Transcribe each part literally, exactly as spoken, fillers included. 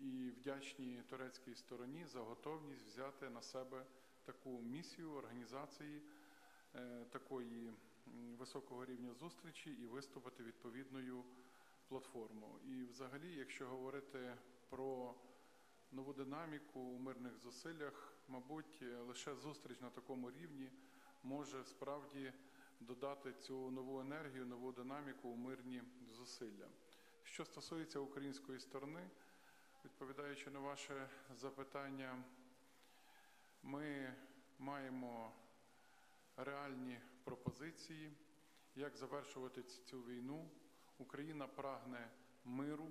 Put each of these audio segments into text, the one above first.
і вдячні турецькій стороні за готовність взяти на себе таку місію організації такої високого рівня зустрічі і виступити відповідною платформою. І взагалі, якщо говорити про нову динаміку у мирних зусиллях, мабуть, лише зустріч на такому рівні може справді додати цю нову енергію, нову динаміку у мирні зусилля. Що стосується української сторони, відповідаючи на ваше запитання, ми маємо реальні пропозиції, як завершувати цю війну. Україна прагне миру,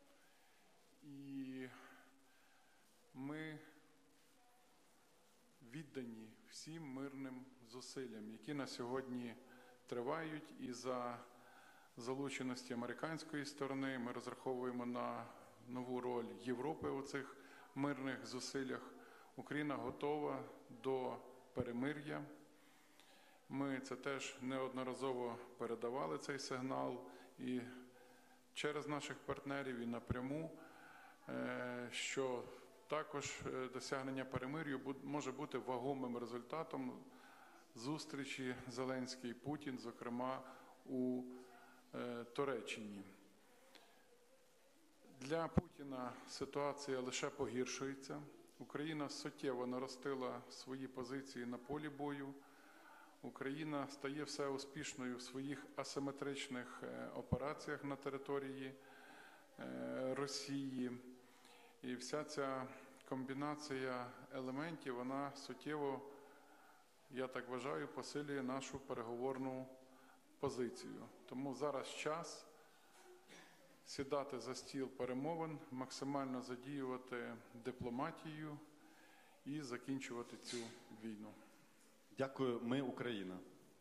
і ми віддані всім мирним зусиллям, які на сьогодні тривають, і за залученості американської сторони ми розраховуємо на нову роль Європи у цих мирних зусиллях. Україна готова до перемир'я. Ми це теж неодноразово передавали, цей сигнал, і через наших партнерів, і напряму, що також досягнення перемир'ю може бути вагомим результатом зустрічі Зеленський-Путін, зокрема у Туреччині. Для Путіна ситуація лише погіршується. Україна суттєво наростила свої позиції на полі бою. Україна стає все успішною в своїх асиметричних операціях на території Росії. І вся ця комбінація елементів, вона суттєво, я так вважаю, посилює нашу переговорну позицію. Тому зараз час сідати за стіл перемовин, максимально задіювати дипломатію і закінчувати цю війну. Дякую. Ми Україна.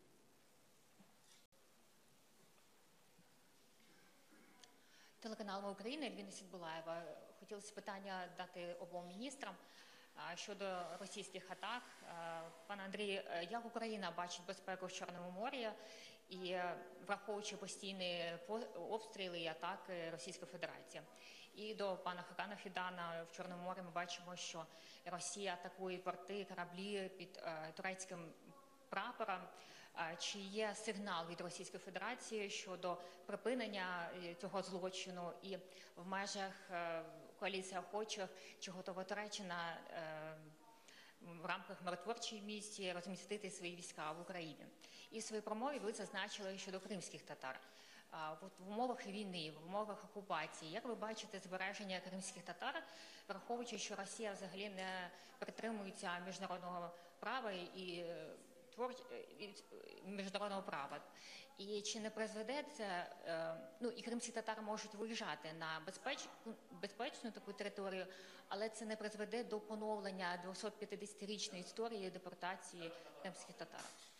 Телеканал «Ми Україна», Ельвіна Сідбулаєва. Хотілося питання дати обом міністрам щодо російських атак. Пане Андрій, як Україна бачить безпеку в Чорному морі і враховуючи постійні обстріли і атаки Російської Федерації? І до пана Хакана Фідана: в Чорному морі ми бачимо, що Росія атакує порти, кораблі під турецьким прапором. Чи є сигнал від Російської Федерації щодо припинення цього злочину, і в межах коаліції охочих, чи готова Туреччина в рамках миротворчої місії розмістити свої війська в Україні? І в своїй промові ви зазначили щодо кримських татар. В умовах війни, в умовах окупації, як ви бачите збереження кримських татар, враховуючи, що Росія взагалі не притримується міжнародного права і міжнародного права? І чи не призведе це, ну і кримські татари можуть виїжджати на безпеч, безпечну таку територію, але це не призведе до поновлення двохсотп'ятдесятирічної історії депортації кримських татар?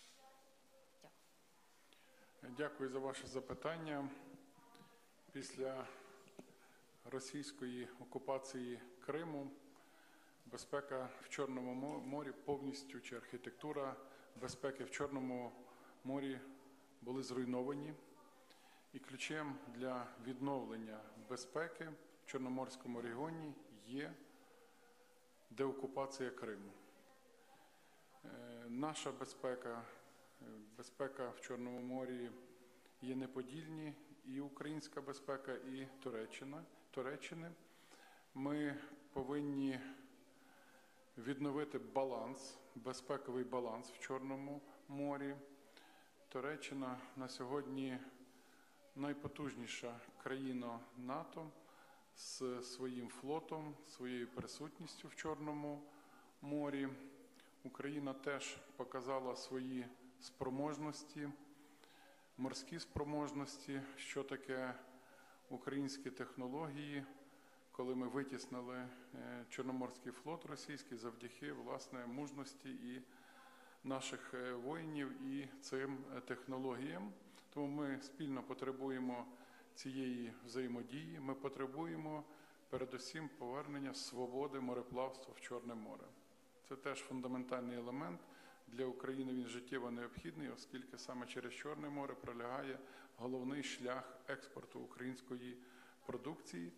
Дякую. Дякую за ваше запитання. Після російської окупації Криму безпека в Чорному морі повністю, чи архітектура безпеки в Чорному морі були зруйновані. І ключем для відновлення безпеки в Чорноморському регіоні є деокупація Криму. Наша безпека, безпека в Чорному морі є неподільні, і українська безпека, і Туреччина, Туреччини. Ми повинні відновити баланс, безпековий баланс в Чорному морі. Туреччина на сьогодні найпотужніша країна НАТО з своїм флотом, своєю присутністю в Чорному морі. Україна теж показала свої спроможності, морські спроможності, що таке українські технології, коли ми витіснили Чорноморський флот російський завдяки, власне, мужності і наших воїнів і цим технологіям. Тому ми спільно потребуємо цієї взаємодії. Ми потребуємо передусім повернення свободи мореплавства в Чорне море. Це теж фундаментальний елемент. Для України він життєво необхідний, оскільки саме через Чорне море пролягає головний шлях експорту української продукції.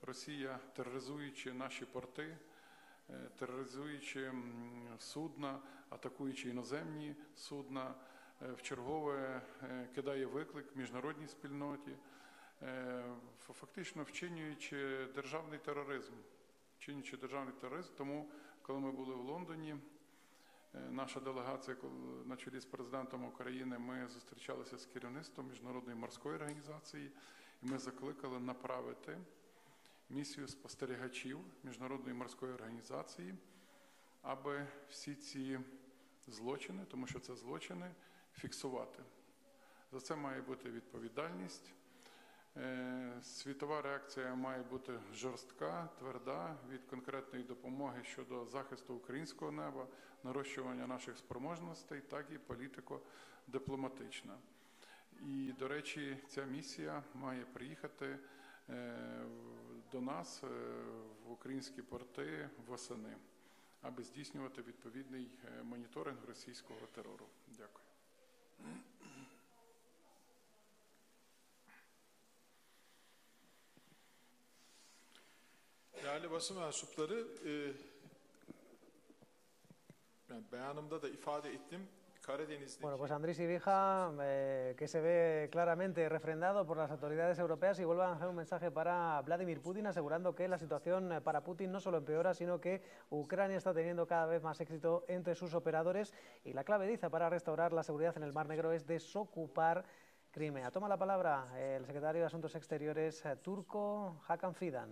Росія, тероризуючи наші порти, тероризуючи судна, атакуючи іноземні судна, вчергове кидає виклик міжнародній спільноті, фактично вчинюючи державний тероризм. Вчинюючи державний тероризм. Тому, коли ми були в Лондоні, наша делегація на чолі з президентом України, ми зустрічалися з керівництвом Міжнародної морської організації, і ми закликали направити місію спостерігачів Міжнародної морської організації, аби всі ці злочини, тому що це злочини, фіксувати. За це має бути відповідальність. Світова реакція має бути жорстка, тверда, від конкретної допомоги щодо захисту українського неба, нарощування наших спроможностей, так і політико-дипломатична. І, до речі, ця місія має приїхати до нас в українські порти восени, аби здійснювати відповідний моніторинг російського терору. Дякую. Değerli basın mensupları, e, yani beyanımda da ifade ettim. Karadeniz'deki... Bueno, pues Andrés Ibrija, eh, que se ve claramente refrendado por las autoridades europeas, y vuelve a lanzar un mensaje para Vladimir Putin, asegurando que la situación para Putin no solo empeora, sino que Ucrania está teniendo cada vez más éxito entre sus operadores, y la clave, dice, para restaurar la seguridad en el Mar Negro es desocupar Crimea. Toma la palabra el secretario de Asuntos Exteriores turco, Hakan Fidan.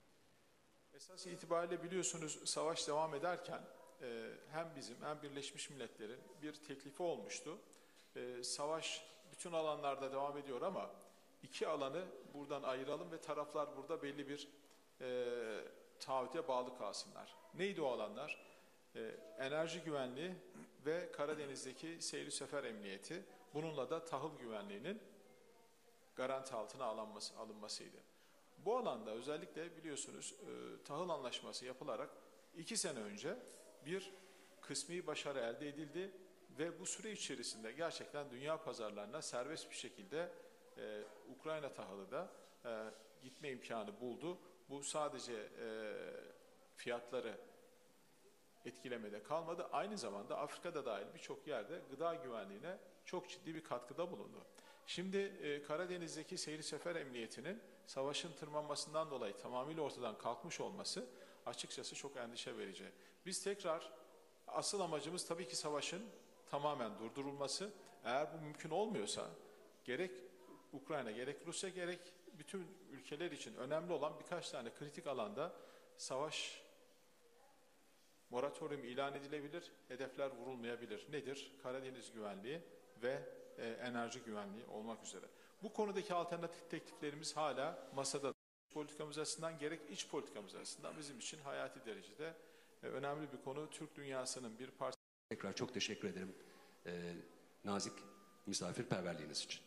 Esas itibariyle biliyorsunuz savaş devam ederken e, hem bizim hem Birleşmiş Milletler'in bir teklifi olmuştu. E, savaş bütün alanlarda devam ediyor ama iki alanı buradan ayıralım ve taraflar burada belli bir e, taahhüte bağlı kalsınlar. Neydi o alanlar? E, enerji güvenliği ve Karadeniz'deki seyir sefer emniyeti, bununla da tahıl güvenliğinin garanti altına alınması, alınmasıydı. Bu alanda özellikle biliyorsunuz e, tahıl anlaşması yapılarak iki sene önce bir kısmi başarı elde edildi ve bu süre içerisinde gerçekten dünya pazarlarına serbest bir şekilde e, Ukrayna tahılı da e, gitme imkanı buldu. Bu sadece e, fiyatları etkilemede kalmadı. Aynı zamanda Afrika'da dahil birçok yerde gıda güvenliğine çok ciddi bir katkıda bulundu. Şimdi e, Karadeniz'deki seyir sefer emniyetinin savaşın tırmanmasından dolayı tamamıyla ortadan kalkmış olması açıkçası çok endişe verici. Biz tekrar asıl amacımız tabii ki savaşın tamamen durdurulması. Eğer bu mümkün olmuyorsa gerek Ukrayna gerek Rusya gerek bütün ülkeler için önemli olan birkaç tane kritik alanda savaş moratorium ilan edilebilir, hedefler vurulmayabilir. Nedir? Karadeniz güvenliği ve e, enerji güvenliği olmak üzere. Bu konudaki alternatif tekliflerimiz hala masada. Politikamız açısından gerek iç politikamız açısından bizim için hayati derecede e, önemli bir konu. Türk dünyasının bir parçası. Tekrar çok teşekkür ederim e, nazik misafirperverliğiniz için.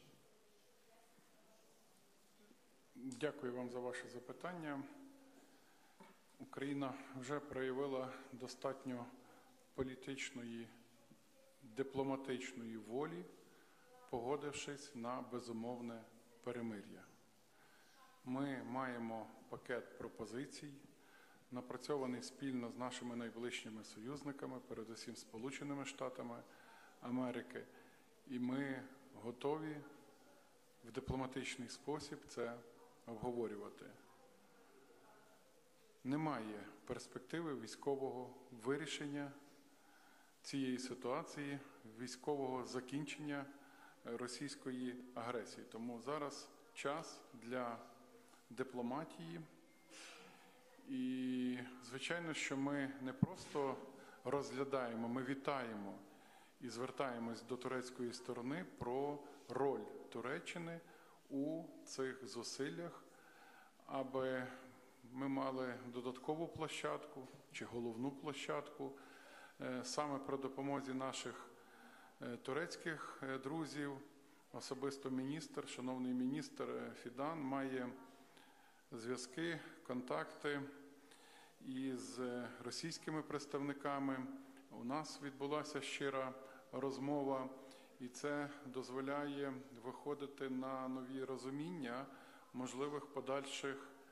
Дякую вам за ваше запитання. Україна вже проявила достатньо політичної, дипломатичної волі, погодившись на безумовне перемир'я. Ми маємо пакет пропозицій, напрацьований спільно з нашими найближчими союзниками, передусім Сполученими Штатами Америки, і ми готові в дипломатичний спосіб це обговорювати. Немає перспективи військового вирішення цієї ситуації, військового закінчення російської агресії. Тому зараз час для дипломатії. І, звичайно, що ми не просто розглядаємо, ми вітаємо і звертаємось до турецької сторони про роль Туреччини у цих зусиллях, аби ми мали додаткову площадку чи головну площадку саме при допомозі наших турецьких друзів. Особисто міністр, шановний міністр Фідан має зв'язки, контакти із російськими представниками. У нас відбулася щира розмова, і це дозволяє виходити на нові розуміння можливих подальших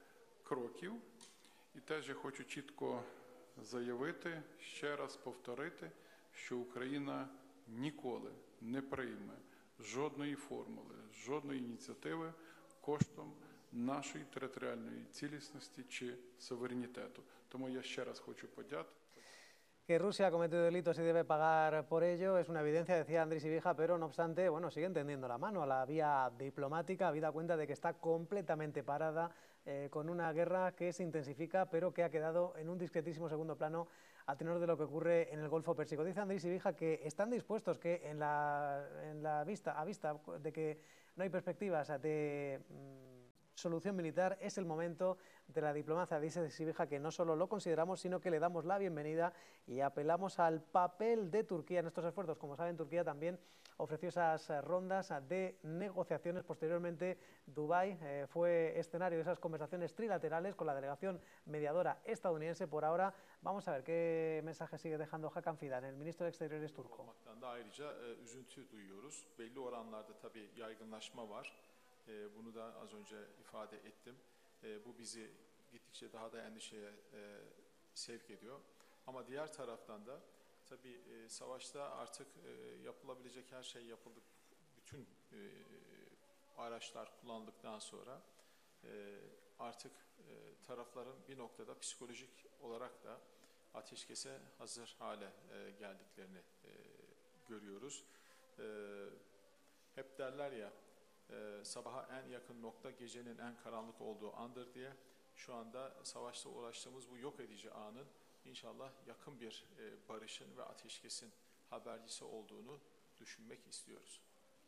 кроків. І теж я хочу чітко заявити, ще раз повторити, що Україна ніколи не прийме жодної формули, жодної ініціативи коштом нашої територіальної цілісності чи суверенітету. Тому я ще раз хочу подякувати. Que Rusia ha cometido delitos y debe pagar por ello es una evidencia, decía Andris Ibeja, pero no obstante, bueno, sigue tendiendo la mano a la vía diplomática, habida cuenta de que está completamente parada eh, con una guerra que se intensifica, pero que ha quedado en un discretísimo segundo plano a tenor de lo que ocurre en el Golfo Pérsico. Dice Andris Ibeja que están dispuestos, que en la, en la vista, a vista de que no hay perspectivas de mmm, solución militar, es el momento de la diplomacia. Dice Sibeja que no solo lo consideramos, sino que le damos la bienvenida y apelamos al papel de Turquía en estos esfuerzos. Como saben, Turquía también ofreció esas rondas de negociaciones. Posteriormente, Dubái eh, fue escenario de esas conversaciones trilaterales con la delegación mediadora estadounidense. Por ahora, vamos a ver qué mensaje sigue dejando Hakan Fidan, el ministro de Exteriores turco. Da ayrıca e, üzüntü duyuyoruz. Belli oranlarda tabii yaygınlaşma var. E, bunu da az önce ifade ettim. E, bu bizi gittikçe daha da endişeye e, sevk ediyor. Ama diğer taraftan da tabii e, savaşta artık e, yapılabilecek her şey yapıldı. Bütün e, araçlar kullanıldıktan sonra e, artık e, tarafların bir noktada psikolojik olarak da ateşkese hazır hale e, geldiklerini e, görüyoruz. E, hep derler ya, Ee, sabaha en yakın nokta gecenin en karanlık olduğu andır diye. Şu anda savaşta uğraştığımız bu yok edici anın inşallah yakın bir e, barışın ve ateşkesin habercisi olduğunu düşünmek istiyoruz.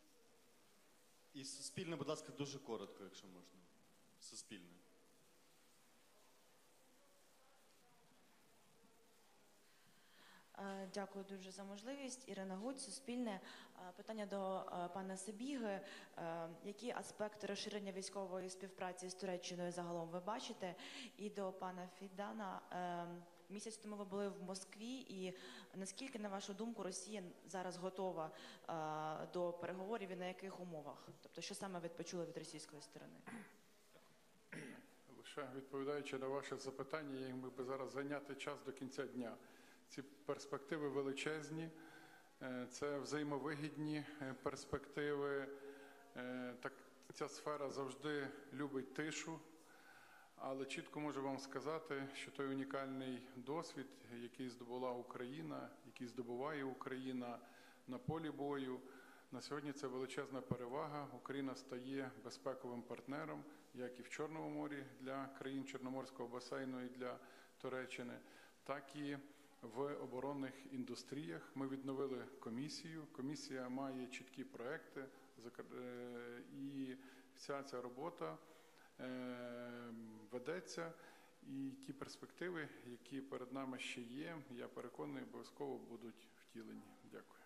І суспільне, будь ласка, дуже коротко, якщо можна. Суспільне. Дякую дуже за можливість. Ірина Гудь, Суспільне. Питання до пана Сибіги. Які аспекти розширення військової співпраці з Туреччиною загалом ви бачите? І до пана Фідана. Місяць тому ви були в Москві, і наскільки, на вашу думку, Росія зараз готова до переговорів і на яких умовах? Тобто, що саме ви почули від російської сторони? Лише відповідаючи на ваше запитання, я міг би зараз зайняти час до кінця дня. Ці перспективи величезні, це взаємовигідні перспективи. Так, ця сфера завжди любить тишу, але чітко можу вам сказати, що той унікальний досвід, який здобула Україна, який здобуває Україна на полі бою, на сьогодні це величезна перевага. Україна стає безпековим партнером, як і в Чорному морі для країн Чорноморського басейну і для Туреччини, так і в оборонних індустріях. Ми відновили комісію. Комісія має чіткі проекти, і вся ця робота ведеться. І ті перспективи, які перед нами ще є, я переконаний, обов'язково будуть втілені. Дякую.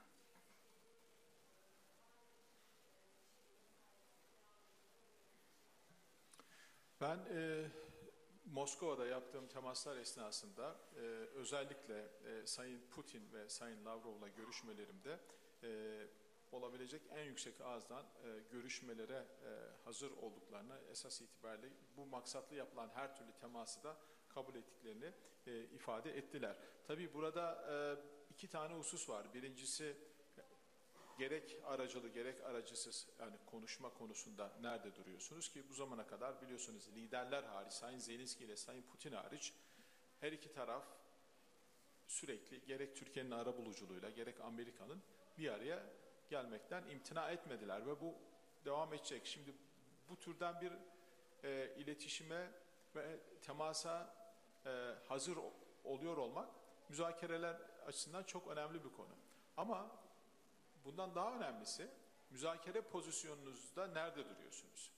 Ben e, Moskova'da yaptığım temaslar esnasında e, özellikle e, Sayın Putin ve Sayın Lavrov'la görüşmelerimde e, olabilecek en yüksek ağızdan e, görüşmelere e, hazır olduklarını, esas itibariyle bu maksatlı yapılan her türlü teması da kabul ettiklerini e, ifade ettiler. Tabii burada e, iki tane husus var. Birincisi, gerek aracılı gerek aracısız yani konuşma konusunda nerede duruyorsunuz ki bu zamana kadar biliyorsunuz liderler hariç, Sayın Zelenski ile Sayın Putin hariç her iki taraf sürekli gerek Türkiye'nin arabuluculuğuyla gerek Amerika'nın bir araya gelmekten imtina etmediler ve bu devam edecek. Şimdi bu türden bir e, iletişime ve temasa e, hazır oluyor olmak müzakereler açısından çok önemli bir konu. Ama bundan daha önemlisi, müzakere pozisyonunuzda nerede duruyorsunuz?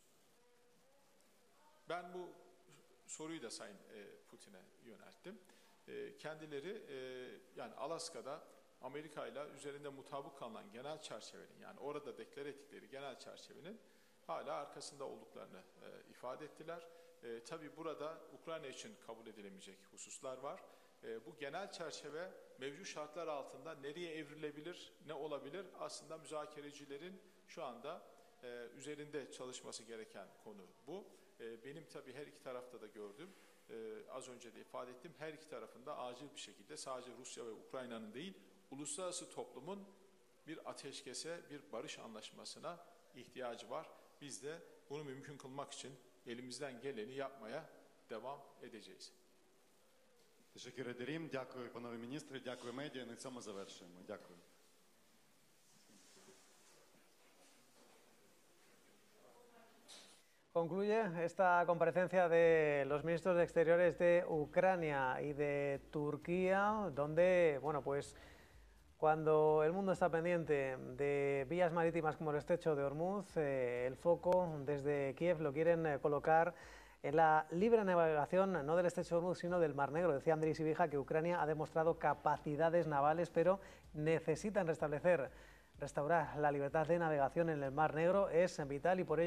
Ben bu soruyu da Sayın Putin'e yönelttim. Kendileri yani Alaska'da Amerika ile üzerinde mutabık kalınan genel çerçevenin, yani orada deklar ettikleri genel çerçevenin hala arkasında olduklarını ifade ettiler. Tabii burada Ukrayna için kabul edilemeyecek hususlar var. Bu genel çerçeve mevcut şartlar altında nereye evrilebilir, ne olabilir? Aslında müzakerecilerin şu anda e, üzerinde çalışması gereken konu bu. E, benim tabii her iki tarafta da gördüm. E, az önce de ifade ettim. Her iki tarafında acil bir şekilde sadece Rusya ve Ukrayna'nın değil, uluslararası toplumun bir ateşkese, bir barış anlaşmasına ihtiyacı var. Biz de bunu mümkün kılmak için elimizden geleni yapmaya devam edeceğiz. Teşekkür ederim. Дякую, панове міністри. Дякую, медіа. На цьому завершуємо. Дякую. Concluye esta comparecencia de los ministros de Exteriores de Ucrania y de Turquía, donde, bueno, pues cuando el mundo está pendiente de vías marítimas como el estrecho de Hormuz, eh, el foco desde Kiev lo quieren eh, colocar en la libre navegación, no del estrecho de Hormuz, sino del Mar Negro. Decía Andriy Sybiha que Ucrania ha demostrado capacidades navales, pero necesitan restablecer, restaurar la libertad de navegación en el Mar Negro. Es vital y por ello